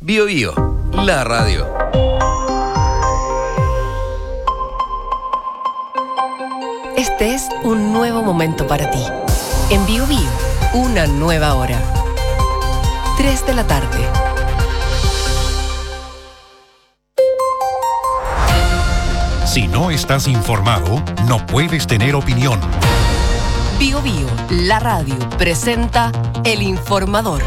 Bio Bio, la radio. Este es un nuevo momento para ti. En Bio Bio, una nueva hora. 3 de la tarde. Si no estás informado, no puedes tener opinión. Bio Bio, la radio, presenta El Informador.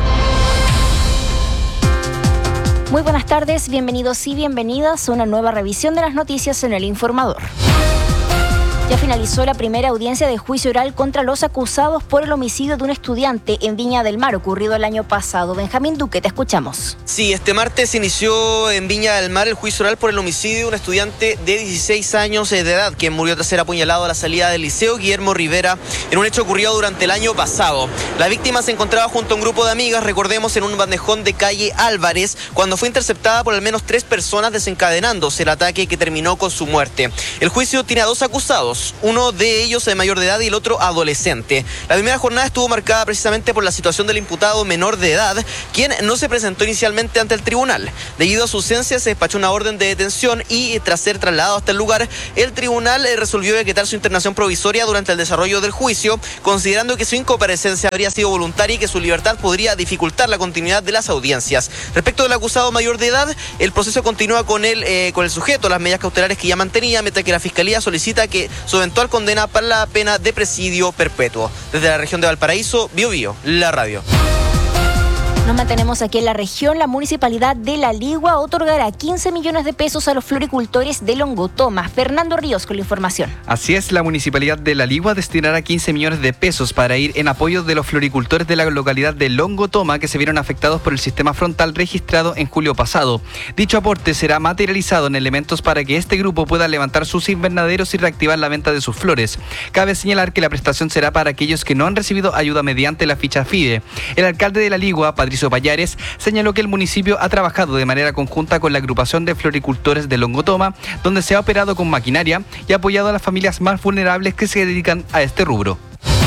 Muy buenas tardes, bienvenidos y bienvenidas a una nueva revisión de las noticias en El Informador. Ya finalizó la primera audiencia de juicio oral contra los acusados por el homicidio de un estudiante en Viña del Mar ocurrido el año pasado. Benjamín Duque, te escuchamos. Sí, este martes inició en Viña del Mar el juicio oral por el homicidio de un estudiante de 16 años de edad, quien murió tras ser apuñalado a la salida del Liceo Guillermo Rivera en un hecho ocurrido durante el año pasado. La víctima se encontraba junto a un grupo de amigas, recordemos, en un bandejón de calle Álvarez, cuando fue interceptada por al menos 3 personas, desencadenándose el ataque que terminó con su muerte. El juicio tiene a 2 acusados. Uno de ellos de mayor de edad y el otro adolescente. La primera jornada estuvo marcada precisamente por la situación del imputado menor de edad, quien no se presentó inicialmente ante el tribunal. Debido a su ausencia se despachó una orden de detención y tras ser trasladado hasta el lugar, el tribunal resolvió decretar su internación provisoria durante el desarrollo del juicio, considerando que su incomparecencia habría sido voluntaria y que su libertad podría dificultar la continuidad de las audiencias. Respecto del acusado mayor de edad, el proceso continúa con el sujeto, las medidas cautelares que ya mantenía, mientras que la Fiscalía solicita que su eventual condena para la pena de presidio perpetuo. Desde la región de Valparaíso, Bio Bio, la radio. Nos mantenemos aquí en la región. La municipalidad de La Ligua otorgará 15 millones de pesos a los floricultores de Longotoma. Fernando Ríos con la información. Así es, la municipalidad de La Ligua destinará 15 millones de pesos para ir en apoyo de los floricultores de la localidad de Longotoma que se vieron afectados por el sistema frontal registrado en julio pasado. Dicho aporte será materializado en elementos para que este grupo pueda levantar sus invernaderos y reactivar la venta de sus flores. Cabe señalar que la prestación será para aquellos que no han recibido ayuda mediante la ficha FIDE. El alcalde de La Ligua, Patricio Payares, señaló que el municipio ha trabajado de manera conjunta con la agrupación de floricultores de Longotoma, donde se ha operado con maquinaria y ha apoyado a las familias más vulnerables que se dedican a este rubro.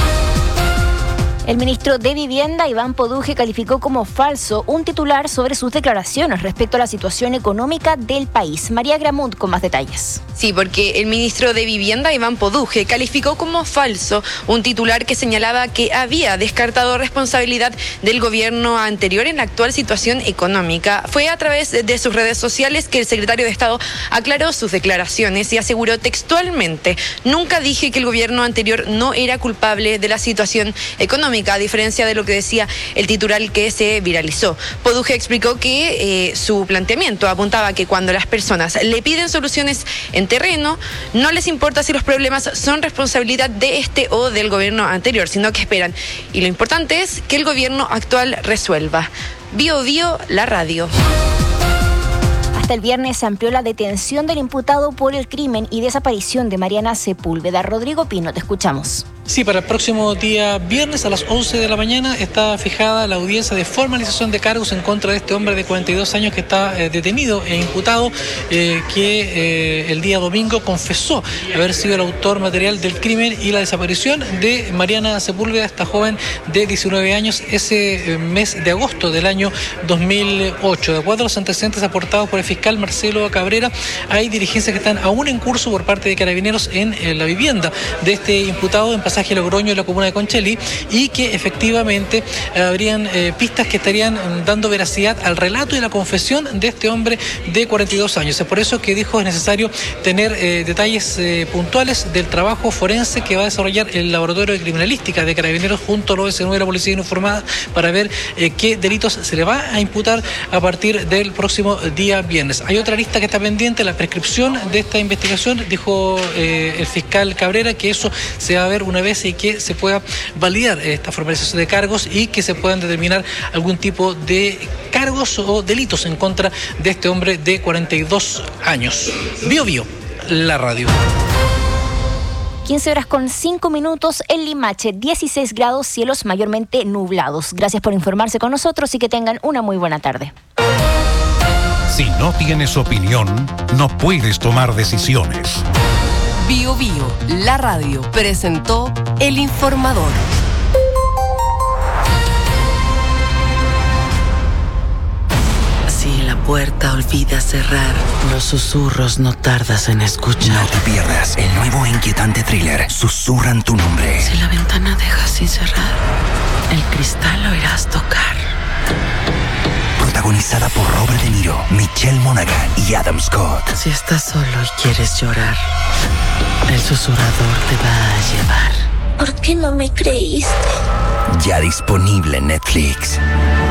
El ministro de Vivienda, Iván Poduje, calificó como falso un titular sobre sus declaraciones respecto a la situación económica del país. María Gramont con más detalles. Sí, porque el ministro de Vivienda, Iván Poduje, calificó como falso un titular que señalaba que había descartado responsabilidad del gobierno anterior en la actual situación económica. Fue a través de sus redes sociales que el secretario de Estado aclaró sus declaraciones y aseguró textualmente: nunca dije que el gobierno anterior no era culpable de la situación económica, a diferencia de lo que decía el titular que se viralizó. Poduje explicó que su planteamiento apuntaba que cuando las personas le piden soluciones en terreno, no les importa si los problemas son responsabilidad de este o del gobierno anterior, sino que esperan. Y lo importante es que el gobierno actual resuelva. Bio Bio, la radio. Hasta el viernes se amplió la detención del imputado por el crimen y desaparición de Mariana Sepúlveda. Rodrigo Pino, te escuchamos. Sí, para el próximo día viernes a las 11 de la mañana está fijada la audiencia de formalización de cargos en contra de este hombre de 42 años que está detenido e imputado, que el día domingo confesó haber sido el autor material del crimen y la desaparición de Mariana Sepúlveda, esta joven de 19 años, ese mes de agosto del año 2008. De acuerdo a los antecedentes aportados por el fiscal Marcelo Cabrera, hay diligencias que están aún en curso por parte de Carabineros en la vivienda de este imputado en Pasaje Logroño, en la comuna de Conchalí, y que efectivamente habrían pistas que estarían dando veracidad al relato y la confesión de este hombre de 42 años. Es por eso que dijo es necesario tener detalles puntuales del trabajo forense que va a desarrollar el Laboratorio de Criminalística de Carabineros junto al OS9 de la Policía Uniformada para ver qué delitos se le va a imputar a partir del próximo día viernes. Hay otra lista que está pendiente, la prescripción de esta investigación. Dijo el fiscal Cabrera que eso se va a ver una vez y que se pueda validar esta formalización de cargos y que se puedan determinar algún tipo de cargos o delitos en contra de este hombre de 42 años. Bio Bio, la radio. 15 horas con 5 minutos en Limache, 16 grados, cielos mayormente nublados. Gracias por informarse con nosotros y que tengan una muy buena tarde. Si no tienes opinión, no puedes tomar decisiones. Bio Bio, la radio, presentó El Informador. Si puerta olvidas cerrar, los susurros no tardas en escuchar. No te pierdas el nuevo e inquietante thriller Susurran tu nombre. Si la ventana dejas sin cerrar, el cristal lo irás tocar. Protagonizada por Robert De Niro, Michelle Monaghan y Adam Scott. Si estás solo y quieres llorar, el susurrador te va a llevar. ¿Por qué no me creíste? Ya disponible en Netflix.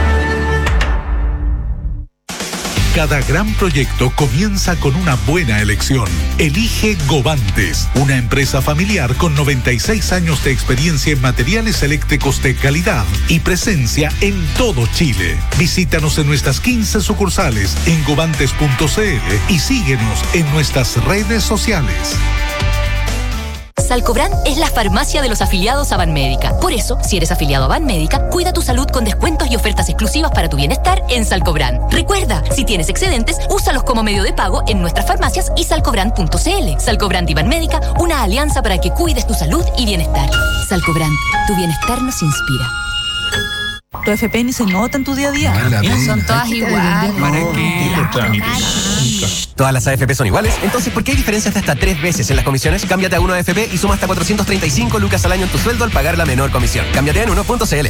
Cada gran proyecto comienza con una buena elección. Elige Govantes, una empresa familiar con 96 años de experiencia en materiales eléctricos de calidad y presencia en todo Chile. Visítanos en nuestras 15 sucursales en govantes.cl y síguenos en nuestras redes sociales. Salcobran es la farmacia de los afiliados a Banmédica. Por eso, si eres afiliado a Banmédica, cuida tu salud con descuentos y ofertas exclusivas para tu bienestar en Salcobran. Recuerda, si tienes excedentes, úsalos como medio de pago en nuestras farmacias y salcobran.cl. Salcobran y Banmédica, una alianza para que cuides tu salud y bienestar. Salcobran, tu bienestar nos inspira. Tu FP ni se nota en tu día a día. Son todas iguales. ¿Para qué? Todas las AFP son iguales. Entonces, ¿por qué hay diferencias de hasta 3 veces en las comisiones? Cámbiate a 1 AFP y suma hasta 435 lucas al año en tu sueldo al pagar la menor comisión. Cámbiate en 1.cl.